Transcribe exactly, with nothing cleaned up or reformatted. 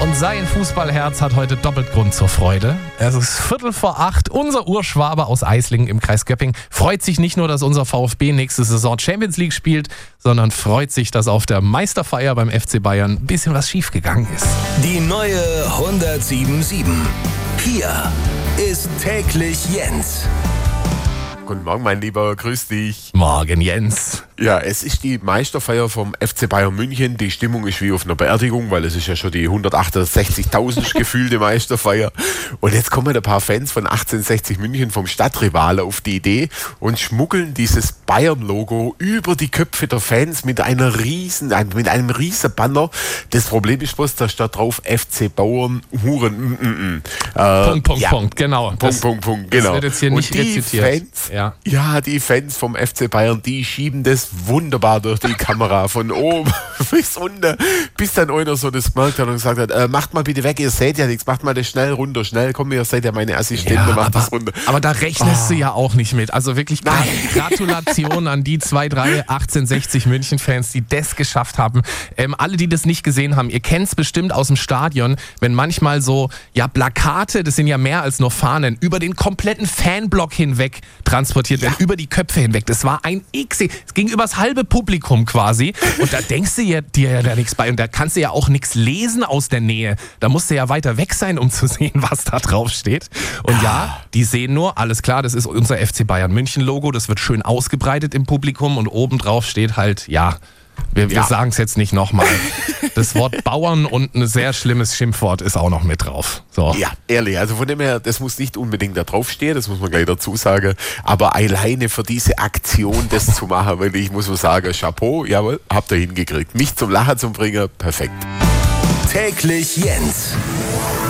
Und sein Fußballherz hat heute doppelt Grund zur Freude. Es ist Viertel vor acht. Unser Urschwabe aus Eislingen im Kreis Göpping freut sich nicht nur, dass unser VfB nächste Saison Champions League spielt, sondern freut sich, dass auf der Meisterfeier beim F C Bayern ein bisschen was schiefgegangen ist. Die neue hundertsieben Komma sieben. Hier ist täglich Jens. Guten Morgen, mein Lieber, grüß dich. Morgen, Jens. Ja, es ist die Meisterfeier vom F C Bayern München. Die Stimmung ist wie auf einer Beerdigung, weil es ist ja schon die hundertachtundsechzigtausend gefühlte Meisterfeier. Und jetzt kommen ein paar Fans von achtzehnhundertsechzig München vom Stadtrivale auf die Idee und schmuggeln dieses Bayern-Logo über die Köpfe der Fans mit einer riesen, mit einem riesen Banner. Das Problem ist bloß, da steht drauf F C Bauern Huren. Mm, mm, mm. Äh, Punkt, Punkt, ja. Punkt, genau. Punkt, das, Punkt, Punkt, genau. Das wird jetzt hier nicht rezitiert. Fans, ja. ja, die Fans vom F C Bayern, die schieben das wunderbar durch die Kamera von oben bis unten, bis dann einer so das gemerkt hat und gesagt hat, äh, macht mal bitte weg, ihr seht ja nichts, macht mal das schnell runter, schnell, komm, ihr seid ja meine Assistentin, ja, macht aber, das runter. Aber da rechnest oh. du ja auch nicht mit. Also wirklich Gra- Gratulation an die zwei, drei achtzehnhundertsechzig München-Fans, die das geschafft haben. Ähm, alle, die das nicht gesehen haben, ihr kennt es bestimmt aus dem Stadion, wenn manchmal so ja Plakate, das sind ja mehr als nur Fahnen, über den kompletten Fanblock hinweg transportiert werden, ja. über die Köpfe hinweg. Das war ein X, es ging übers halbe Publikum quasi und da denkst du dir, dir ja da nichts bei und da kannst du ja auch nichts lesen aus der Nähe. Da musst du ja weiter weg sein, um zu sehen, was da drauf steht. Und ja, die sehen nur, alles klar, das ist unser F C Bayern München Logo, das wird schön ausgebreitet im Publikum und oben drauf steht halt, ja, wir, wir ja. sagen es jetzt nicht nochmal. Das Wort Bauern und ein sehr schlimmes Schimpfwort ist auch noch mit drauf. So. Ja, ehrlich, also von dem her, das muss nicht unbedingt da draufstehen, das muss man gleich dazu sagen, aber alleine für diese Aktion das zu machen, weil ich muss so sagen, Chapeau, jawohl, habt ihr hingekriegt. Mich zum Lachen zu bringen, perfekt. Täglich Jens.